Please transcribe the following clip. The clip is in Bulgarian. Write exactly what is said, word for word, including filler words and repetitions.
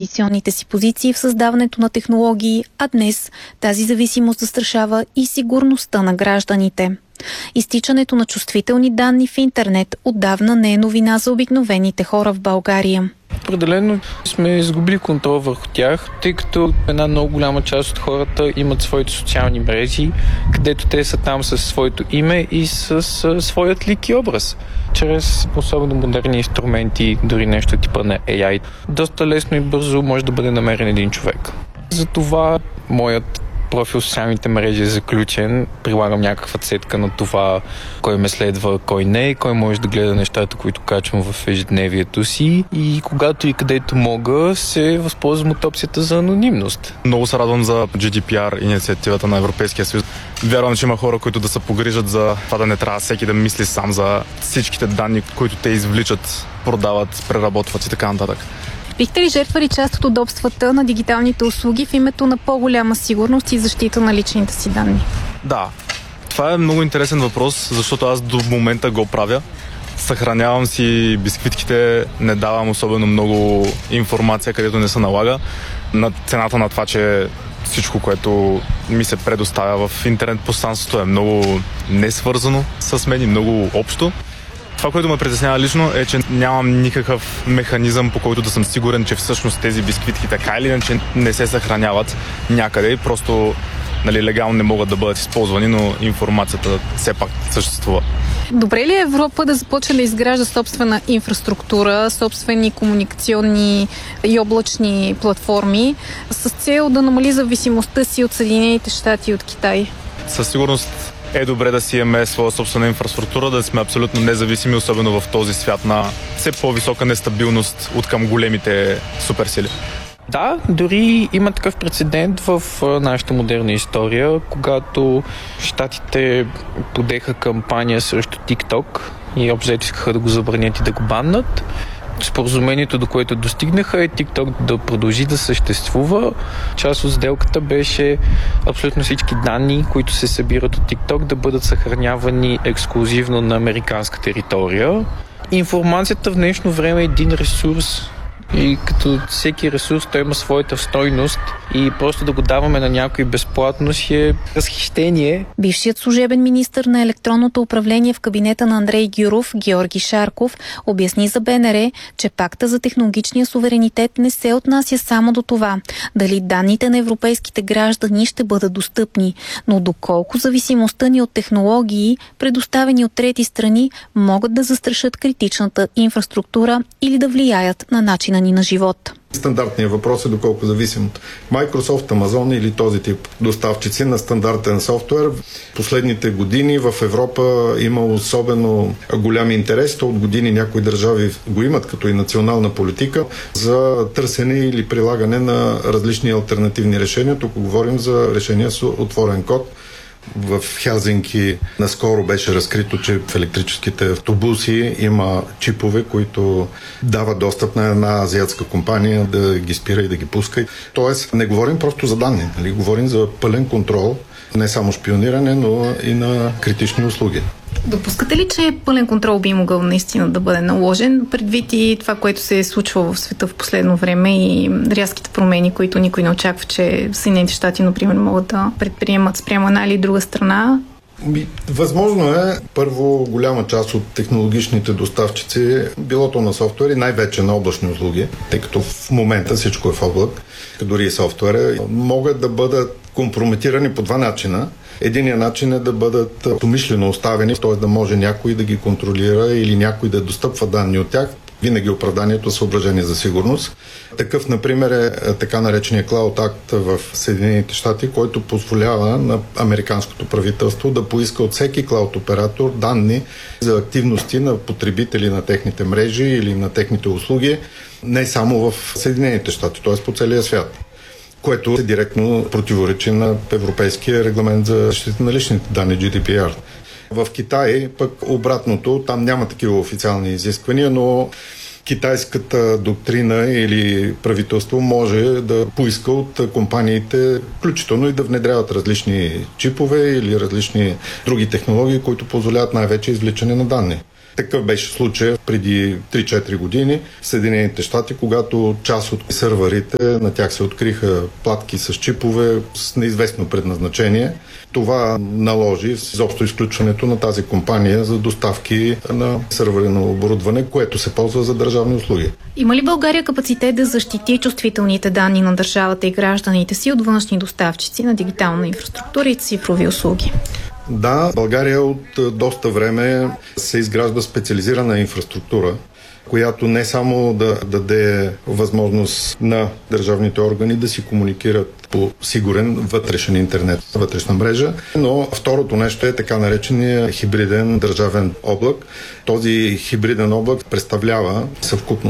традиционните си позиции в създаването на технологии, а днес тази зависимост застрашава и сигурността на гражданите. Изтичането на чувствителни данни в интернет отдавна не е новина за обикновените хора в България. Определено сме изгубили контрол върху тях, тъй като една много голяма част от хората имат своите социални мрежи, където те са там със своето име и с своят лик и образ. Чрез особено модерни инструменти, дори нещо типа на Ей Ай, доста лесно и бързо може да бъде намерен един човек. Затова моят профил в социалните мрежи е заключен. Прилагам някаква цетка на това кой ме следва, кой не, кой може да гледа нещата, които качвам в ежедневието си. И когато и където мога, се възползвам от опцията за анонимност. Много се радвам за Джи Ди Пи Ар инициативата на Европейския съюз. Вярвам, че има хора, които да се погрижат за това да не трябва всеки да мисли сам за всичките данни, които те извличат, продават, преработват и така нататък. Бихте ли жертвали част от удобствата на дигиталните услуги в името на по-голяма сигурност и защита на личните си данни? Да. Това е много интересен въпрос, защото аз до момента го правя. Съхранявам си бисквитките, не давам особено много информация, където не се налага. На цената на това, че всичко, което ми се предоставя в интернет пространството е много несвързано с мен и много общо. Това, което ме притеснява лично е, че нямам никакъв механизъм, по който да съм сигурен, че всъщност тези бисквитки така или иначе не се съхраняват някъде и просто нали, легално не могат да бъдат използвани, но информацията все пак съществува. Добре ли е Европа да започне да изгражда собствена инфраструктура, собствени комуникационни и облачни платформи с цел да намали зависимостта си от Съединените щати и от Китай? Със сигурност е добре да си имаме своя собствена инфраструктура, да сме абсолютно независими, особено в този свят на все по-висока нестабилност от към големите суперсили. Да, дори има такъв прецедент в нашата модерна история, когато щатите подеха кампания срещу TikTok и общо искаха да го забранят и да го баннат. Споразумението, до което достигнаха, е TikTok да продължи да съществува. Част от сделката беше абсолютно всички данни, които се събират от TikTok, да бъдат съхранявани ексклузивно на американска територия. Информацията в днешно време е един ресурс и като всеки ресурс той има своята стойност и просто да го даваме на някой безплатно си е разхищение. Бившият служебен министър на електронното управление в кабинета на Андрей Гюров, Георги Шарков, обясни за Б Н Р, че пакта за технологичния суверенитет не се отнася само до това дали данните на европейските граждани ще бъдат достъпни, но доколко зависимостта ни от технологии, предоставени от трети страни, могат да застрашат критичната инфраструктура или да влияят на начина ни на живот. Стандартният въпрос е доколко зависим от Microsoft, Amazon или този тип доставчици на стандартен софтуер. Последните години в Европа има особено голям интерес. То от години някои държави го имат като и национална политика за търсене или прилагане на различни алтернативни решения. Тук говорим за решения с отворен код. В Хелзинки наскоро беше разкрито, че в електрическите автобуси има чипове, които дават достъп на една азиатска компания да ги спира и да ги пуска. Тоест, не говорим просто за данни, нали? Говорим за пълен контрол, не само шпиониране, но и на критични услуги. Допускате ли, че пълен контрол би могъл наистина да бъде наложен, предвид и това, което се е случвало в света в последно време и рязките промени, които никой не очаква, че Съединените щати, например, могат да предприемат спрямо една или друга страна? Възможно е, първо, голяма част от технологичните доставчици, билото на софтуери, най-вече на облачни услуги, тъй като в момента всичко е в облак, дори и софтуера, могат да бъдат компрометирани по два начина. Единият начин е да бъдат умишлено оставени, т.е. да може някой да ги контролира или някой да достъпва данни от тях. Винаги оправданието е съображение за сигурност. Такъв, например, е така наречения Cloud Act в Съединените щати, който позволява на американското правителство да поиска от всеки клауд оператор данни за активности на потребители на техните мрежи или на техните услуги, не само в Съединените щати, т.е. по целия свят, което е директно противоречи на Европейския регламент за защита на личните данни Джи Ди Пи Ар. В Китай пък обратното, там няма такива официални изисквания, но китайската доктрина или правителство може да поиска от компаниите, включително и да внедряват различни чипове или различни други технологии, които позволяват най-вече извличане на данни. Такъв беше случай преди три-четири години в Съединените щати, когато част от сървърите, на тях се откриха платки с чипове с неизвестно предназначение. Това наложи изобщо изключването на тази компания за доставки на сървърно оборудване, което се ползва за държавни услуги. Има ли България капацитет да защити чувствителните данни на държавата и гражданите си от външни доставчици на дигитална инфраструктура и цифрови услуги? Да, България от доста време се изгражда специализирана инфраструктура, която не само да даде възможност на държавните органи да си комуникират по сигурен вътрешен интернет, вътрешна мрежа, но второто нещо е така наречения хибриден държавен облак. Този хибриден облак представлява съвкупност